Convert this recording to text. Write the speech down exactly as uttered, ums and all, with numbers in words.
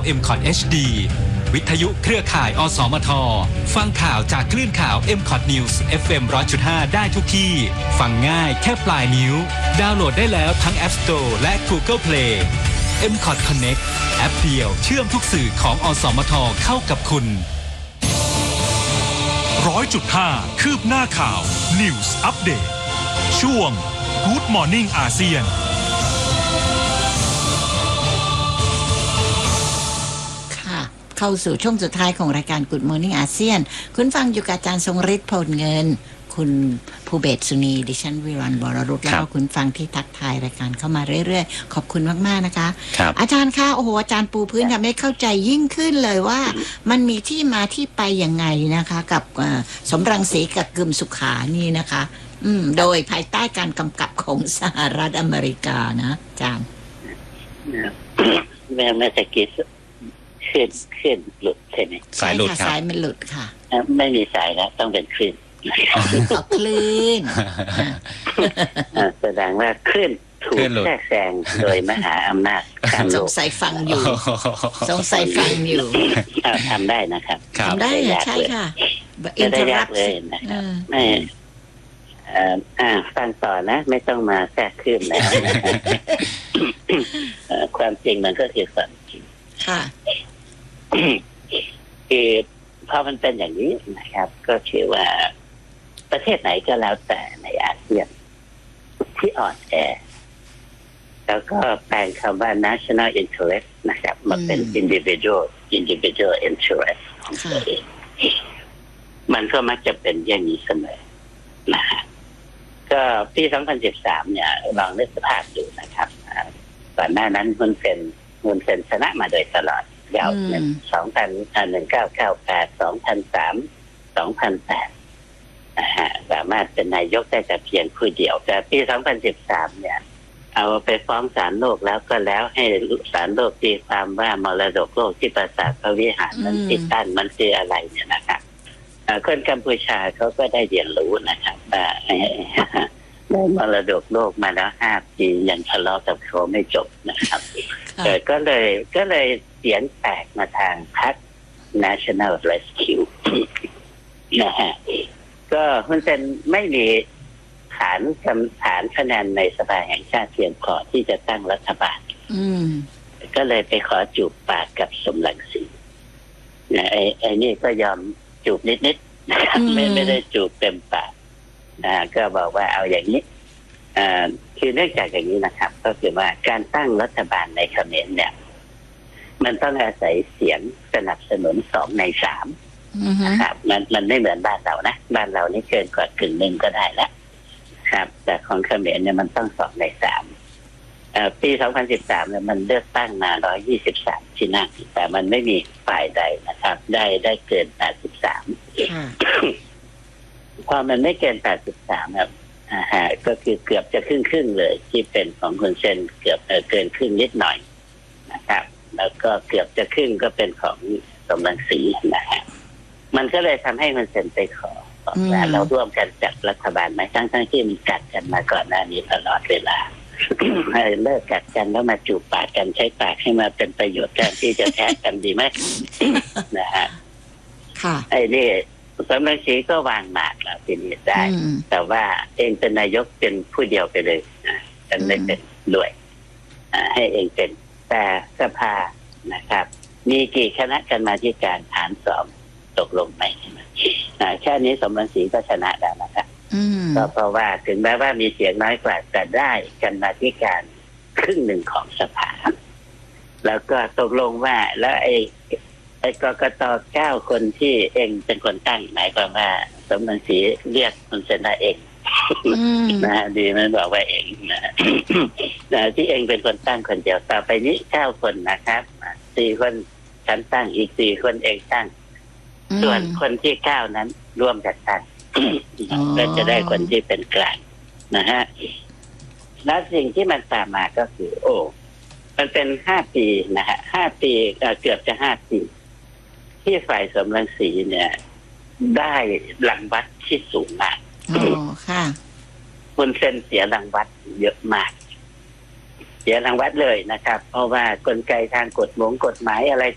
เอ็ม คอท เอช ดี วิทยุเครือข่ายอสมทฟังข่าวจากคลื่นข่าว เอ็ม คอท News เอฟ เอ็ม หนึ่งร้อยจุดห้า ได้ทุกที่ฟังง่ายแค่ปลายนิ้วดาวน์โหลดได้แล้วทั้ง App Store และ Google Play เอ็ม คอท Connect แอปเดียวเชื่อมทุกสื่อของอสมทเข้ากับคุณร้อยจุดห้า คืบหน้าข่าว News Update ช่วง Good Morning อาเซียนเข้าสู่ช่วงสุดท้ายของรายการ Good Morning อาเซียนคุณฟังอยู่กับอาจารย์ทรงฤทธิ์พลเงินคุณภูเบศรสุนีดิฉันวิรันบรรุตแล้วก็คุณฟังที่ทักทายรายการเข้ามาเรื่อยๆขอบคุณมากๆนะคะอาจารย์คะโอ้โหอาจารย์ปูพื้นทำให้เข้าใจยิ่งขึ้นเลยว่ามันมีที่มาที่ไปยังไงนะคะกับสมรังสีกับกึมสุขานี่นะคะอืมโดยภายใต้การกำกับของสหรัฐอเมริกานะอาจารย์แม่แม่จะกิดขึ้นขึ้นหลุดใช่ไหมสายหลุดครับสายมันหลุดค่ะไม่มีสายแล้วต้องเป็นคลื่นเอาคลื่นแสดงว่าคลื่นถูกแทรกแซงโดยมหาอำนาจสงสัยฟังอยู่สงสัยฟังอยู่ทำได้นะครับทำได้ใช่ค่ะอินเทอร์รัปเลยนะครับไม่ฟังต่อนะไม่ต้องมาแทรกคลื่นแล้วความจริงมันก็คือความจริงค่ะคือพอมันเป็นอย่างนี้นะครับก็คือว่าประเทศไหนก็แล้วแต่ในอาเซียนที่อ่อนแอแล้วก็แปลงคำว่า national interest นะครับมาเป็น individual individual interest ของตัวเองมันก็มักจะเป็นอย่างนี้เสมอนะฮะก็ปีสองพันสิบสามเนี่ยลองนึกสภาพดูนะครับก่อนหน้านั้นมันเป็นมูลเซนชนะมาโดยตลอดยาวหนึ่งสองพันหนึ่งเก้าเก้าแปดสองพันสามสองพันแปดนะฮะสามารถเป็นนายกได้แต่เพียงผู้เดียวแต่ปีสองพันสิบสามเนี่ยเอาไปฟ้องศาลโลกแล้วก็แล้วให้ศาลโลกตีความว่ามรดกโลกที่ปราสาทพระวิหารนั้นติดตั้งมันคืออะไรเนี่ยนะครับคนกัมพูชาเขาก็ได้เรียนรู้นะครับว่าได้มรดกโลกมาแล้วห้าปียังทะเลาะกับเขาไม่จบนะครับแต่ก็เลยก็เลยเสียงแตกมาทางพรรค National Rescue นะฮะก็คุณเซนไม่มีฐานฐานคะแนนในสภาแห่งชาติเพียงพอที่จะตั้งรัฐบาลก็เลยไปขอจูบปากกับสมรังสีนะไอ้ไอ้นี่ก็ยอมจูบนิดๆนะครับไม่ไม่ได้จูบเต็มปากนะก็บอกว่าเอาอย่างนี้อ่าคือเนื่องจากอย่างนี้นะครับก็คือว่าการตั้งรัฐบาลในเขมรเนี่ยมันต้องอาศัยเสียงสนับสนุนสองในสามนะครับมันมันไม่เหมือนบ้านเรานะบ้านเรานี่เกินกว่ากึ่งหนึ่งก็ได้แล้วครับแต่ของเขมรเนี่ยมันต้องสองในสามปีสองพันสิบสามเนี่ยมันเลือกตั้งมาหนึ่งร้อยยี่สิบสามที่นั่งแต่มันไม่มีฝ่ายใดนะครับได้ได้เกินแปดสิบสามพอมันไม่เกินแปดสิบสามครับอ่าก็คือเกือบจะครึ่งครึ่งเลยที่เป็นของคุณเซนเกือบเกินครึ่งนิดหน่อยนะครับแล้วก็เกือบจะครึ่งก็เป็นของสมรังสีนะฮะมันก็เลยทำให้คุณเซนไปขอว่าเราร่วมกันจัดรัฐบาลไหมทั้งทั้งที่มีกัดกันมาก่อนหน้านี้ตลอดเวลาให้เลิกกัดกันแล้วมาจูบปากกันใช้ปากให้มาเป็นประโยชน์แทนที่จะแทะกันดีไหมนะฮะค่ะไอ้นี่สมรังสีก็วางหมากแล้วทีนี้ได้แต่ว่าเองเป็นนายกเป็นผู้เดียวไปเลยฉันไม่เป็นด้วยให้เองเป็นแต่สภานะครับมีกี่คณะกรรมาธิการฐานสอบตกลงไหมแค่นี้สมรังสีก็ชนะแล้วนะครับก็เพราะว่าถึงแม้ว่ามีเสียงน้อยกว่าแต่ได้กรรมาธิการครึ่งหนึ่งของสภาแล้วก็ตกลงว่าแล้วไอ้ไอ้กกต.เก้าคนที่เองเป็นคนตั้งหมายความว่าสมรังสีเรียกคุณเซนได้เองนะดีมันบอกว่าเองนะที่เองเป็นคนตั้งคนเดียวต่อไปนี้เก้าคนนะครับสี่คนฉันตั้งอีกสี่คนเองตั้งส่วนคนที่เก้านั้นร่วมกันตั้งก็จะได้คนที่เป็นกลางนะฮะแล้วสิ่งที่มันตามมาก็คือโอ้มันเป็นห้าปีนะฮะห้าปีเกือบจะห้าปีที่ฝ่ายสมรังสีเนี่ยได้รางวัลที่สูงมากอ๋อค่ะคุณเซนเสียรางวัลเยอะมากเสียรางวัลเลยนะครับเพราะว่ากลไกทางกฎหมายกฎหมายอะไร